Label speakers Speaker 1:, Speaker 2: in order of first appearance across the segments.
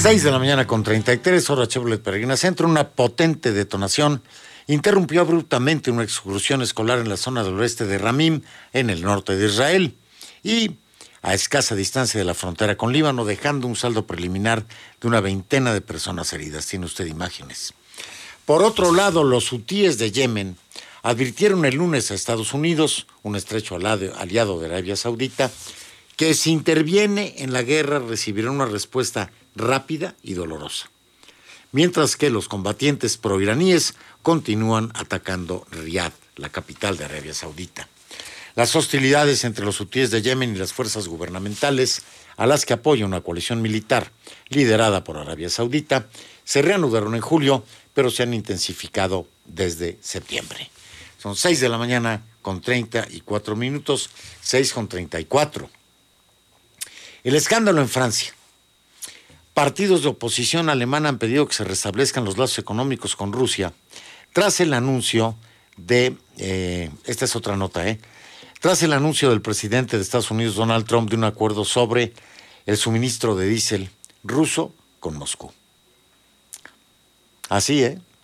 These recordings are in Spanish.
Speaker 1: 6:33 hora Chevrolet Peregrina Centro. Una potente detonación interrumpió abruptamente una excursión escolar en la zona del oeste de Ramim, en el norte de Israel, y a escasa distancia de la frontera con Líbano, dejando un saldo preliminar de una veintena de personas heridas. Tiene usted imágenes. Por otro lado, los hutíes de Yemen advirtieron el lunes a Estados Unidos, un estrecho aliado de Arabia Saudita, que si interviene en la guerra recibirá una respuesta rápida y dolorosa, mientras que los combatientes proiraníes continúan atacando Riad, la capital de Arabia Saudita. Las hostilidades entre los hutíes de Yemen y las fuerzas gubernamentales, a las que apoya una coalición militar liderada por Arabia Saudita, se reanudaron en julio, pero se han intensificado desde septiembre. Son 6:34 a.m, 6:34. El escándalo en Francia. Partidos de oposición alemana han pedido que se restablezcan los lazos económicos con Rusia tras el anuncio de, esta es otra nota, tras el anuncio del presidente de Estados Unidos, Donald Trump, de un acuerdo sobre el suministro de diésel ruso con Moscú. Así,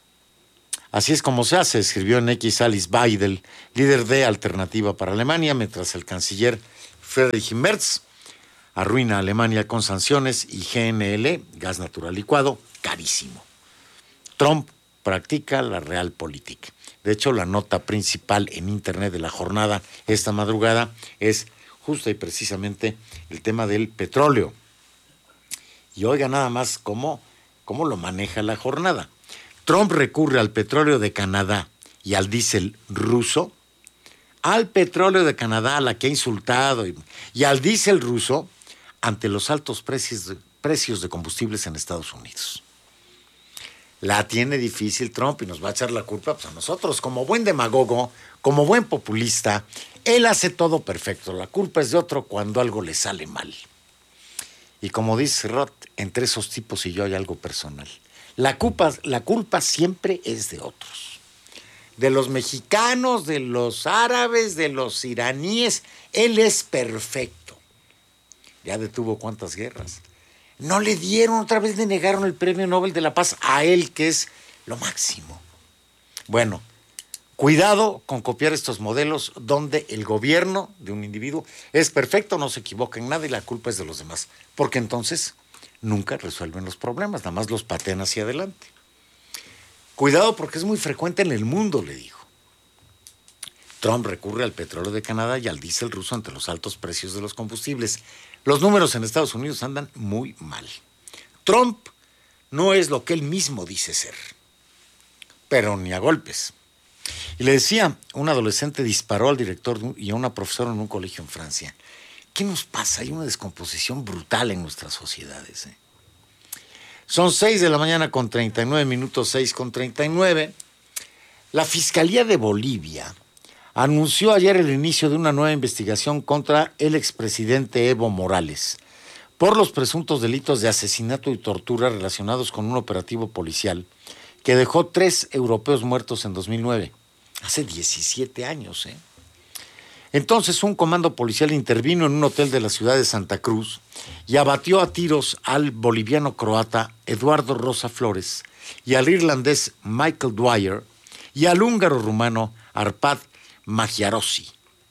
Speaker 1: Así es como se hace, escribió en X Alice Weidel, líder de Alternativa para Alemania, mientras el canciller Friedrich Merz arruina a Alemania con sanciones y GNL, gas natural licuado, carísimo. Trump practica la realpolitik. De hecho, la nota principal en internet de la jornada esta madrugada es justa y precisamente el tema del petróleo. Y oiga nada más cómo lo maneja la jornada. Trump recurre al petróleo de Canadá y al diésel ruso, al petróleo de Canadá, a la que ha insultado, y al diésel ruso, ante los altos precios de combustibles en Estados Unidos. La tiene difícil Trump y nos va a echar la culpa pues, a nosotros. Como buen demagogo, como buen populista, él hace todo perfecto. La culpa es de otro cuando algo le sale mal. Y como dice Roth, entre esos tipos y yo hay algo personal. La culpa siempre es de otros. De los mexicanos, de los árabes, de los iraníes. Él es perfecto. Ya detuvo cuántas guerras. No le dieron, otra vez le negaron el Premio Nobel de la Paz a él, que es lo máximo. Bueno, cuidado con copiar estos modelos donde el gobierno de un individuo es perfecto, no se equivoca en nada y la culpa es de los demás. Porque entonces nunca resuelven los problemas, nada más los patean hacia adelante. Cuidado porque es muy frecuente en el mundo, le dijo. Trump recurre al petróleo de Canadá y al diésel ruso ante los altos precios de los combustibles. Los números en Estados Unidos andan muy mal. Trump no es lo que él mismo dice ser, pero ni a golpes. Y le decía, un adolescente disparó al director y a una profesora en un colegio en Francia. ¿Qué nos pasa? Hay una descomposición brutal en nuestras sociedades. Son 6:39 a.m, 6:39. La Fiscalía de Bolivia anunció ayer el inicio de una nueva investigación contra el expresidente Evo Morales por los presuntos delitos de asesinato y tortura relacionados con un operativo policial que dejó 3 europeos muertos en 2009. Hace 17 años, Entonces un comando policial intervino en un hotel de la ciudad de Santa Cruz y abatió a tiros al boliviano-croata Eduardo Rosa Flores y al irlandés Michael Dwyer y al húngaro-rumano Arpad Magyarossi.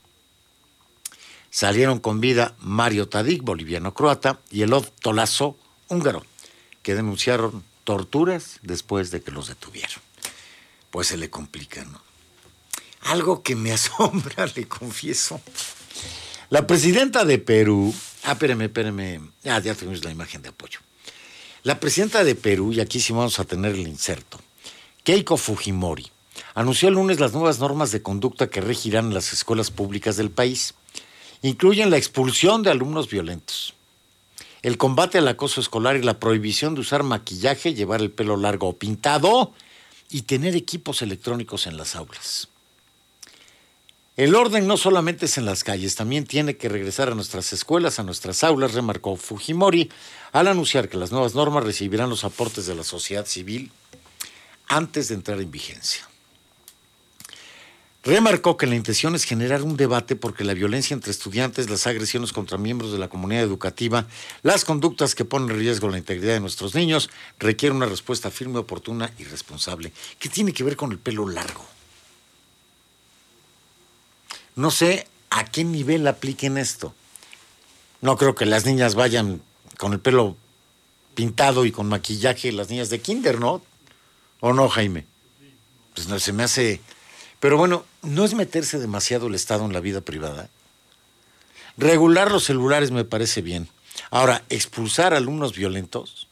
Speaker 1: Salieron con vida Mario Tadic, boliviano-croata, y Elod Tolazo, húngaro, que denunciaron torturas después de que los detuvieron. Pues se le complica, ¿no? Algo que me asombra, le confieso. La presidenta de Perú... espéreme. Ya tenemos la imagen de apoyo. La presidenta de Perú, y aquí sí vamos a tener el inserto, Keiko Fujimori, anunció el lunes las nuevas normas de conducta que regirán en las escuelas públicas del país. Incluyen la expulsión de alumnos violentos, el combate al acoso escolar y la prohibición de usar maquillaje, llevar el pelo largo o pintado y tener equipos electrónicos en las aulas. El orden no solamente es en las calles, también tiene que regresar a nuestras escuelas, a nuestras aulas, remarcó Fujimori, al anunciar que las nuevas normas recibirán los aportes de la sociedad civil antes de entrar en vigencia. Remarcó que la intención es generar un debate porque la violencia entre estudiantes, las agresiones contra miembros de la comunidad educativa, las conductas que ponen en riesgo la integridad de nuestros niños, requiere una respuesta firme, oportuna y responsable. ¿Qué tiene que ver con el pelo largo? No sé a qué nivel apliquen esto. No creo que las niñas vayan con el pelo pintado y con maquillaje, las niñas de kinder, ¿no? ¿O no, Jaime? Pues no, se me hace... Pero bueno, no es meterse demasiado el Estado en la vida privada. Regular los celulares me parece bien. Ahora, expulsar alumnos violentos,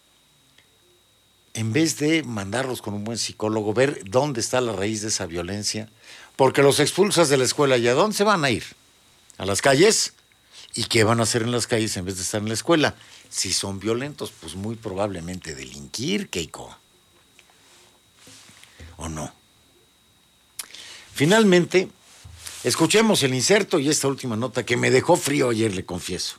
Speaker 1: en vez de mandarlos con un buen psicólogo, ver dónde está la raíz de esa violencia, porque los expulsas de la escuela, ¿y a dónde se van a ir? ¿A las calles? ¿Y qué van a hacer en las calles en vez de estar en la escuela? Si son violentos, pues muy probablemente delinquir, Keiko. ¿O no? Finalmente, escuchemos el inserto y esta última nota que me dejó frío ayer, le confieso.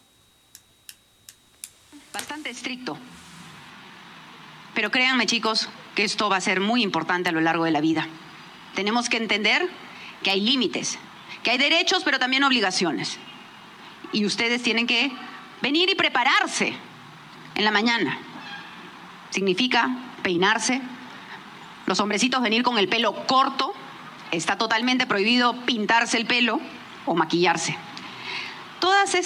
Speaker 2: Bastante estricto. Pero créanme, chicos, que esto va a ser muy importante a lo largo de la vida. Tenemos que entender que hay límites, que hay derechos, pero también obligaciones. Y ustedes tienen que venir y prepararse en la mañana. Significa peinarse. Los hombrecitos venir con el pelo corto. Está totalmente prohibido pintarse el pelo o maquillarse. Todas